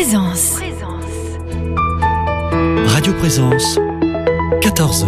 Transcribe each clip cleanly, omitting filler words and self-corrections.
Présence. Radio Présence, 14h.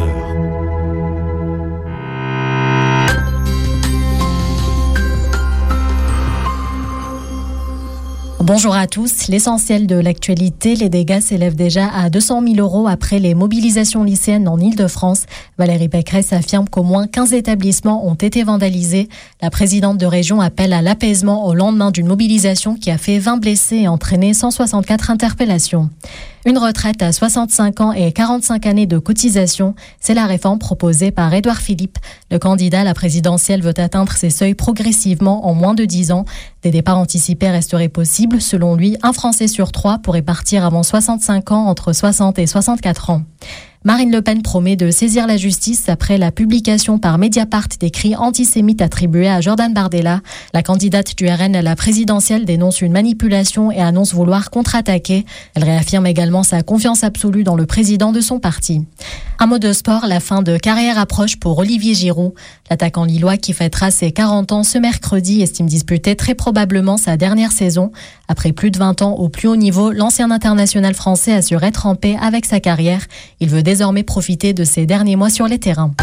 Bonjour à tous. L'essentiel de l'actualité, les dégâts s'élèvent déjà à 200 000 € après les mobilisations lycéennes en Île-de-France. Valérie Pécresse affirme qu'au moins 15 établissements ont été vandalisés. La présidente de région appelle à l'apaisement au lendemain d'une mobilisation qui a fait 20 blessés et entraîné 164 interpellations. Une retraite à 65 ans et 45 années de cotisation, c'est la réforme proposée par Édouard Philippe. Le candidat à la présidentielle veut atteindre ces seuils progressivement en moins de 10 ans. Des départs anticipés resteraient possibles. Selon lui, un Français sur 3 pourrait partir avant 65 ans, entre 60 et 64 ans. Marine Le Pen promet de saisir la justice après la publication par Mediapart d'écrits antisémites attribués à Jordan Bardella. La candidate du RN à la présidentielle dénonce une manipulation et annonce vouloir contre-attaquer. Elle réaffirme également sa confiance absolue dans le président de son parti. Un mot de sport, la fin de carrière approche pour Olivier Giroud. L'attaquant lillois qui fêtera ses 40 ans ce mercredi estime disputer très probablement sa dernière saison. Après plus de 20 ans au plus haut niveau, l'ancien international français assure être en paix avec sa carrière. Il veut désormais profiter de ses derniers mois sur les terrains.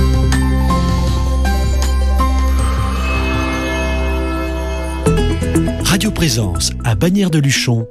Radio Présence à Bagnères-de-Luchon,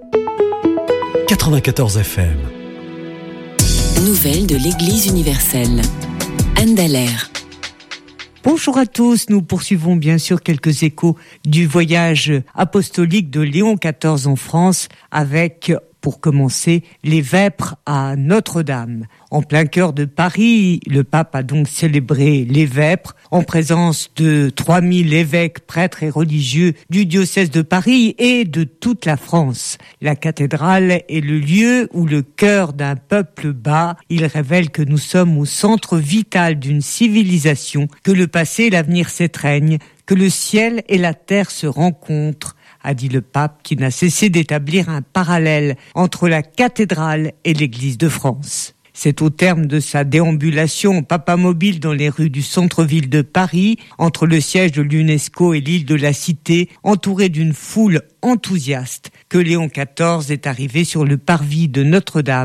94 FM. Nouvelles de l'Église universelle. Anne Dallaire. Bonjour à tous, nous poursuivons bien sûr quelques échos du voyage apostolique de Léon XIV en France avec, pour commencer, les vêpres à Notre-Dame. En plein cœur de Paris, le pape a donc célébré les vêpres en présence de 3000 évêques, prêtres et religieux du diocèse de Paris et de toute la France. La cathédrale est le lieu où le cœur d'un peuple bat. Il révèle que nous sommes au centre vital d'une civilisation, que le passé et l'avenir s'étreignent, que le ciel et la terre se rencontrent, a dit le pape qui n'a cessé d'établir un parallèle entre la cathédrale et l'église de France. C'est au terme de sa déambulation papamobile dans les rues du centre-ville de Paris, entre le siège de l'UNESCO et l'île de la Cité, entouré d'une foule enthousiaste, que Léon XIV est arrivé sur le parvis de Notre-Dame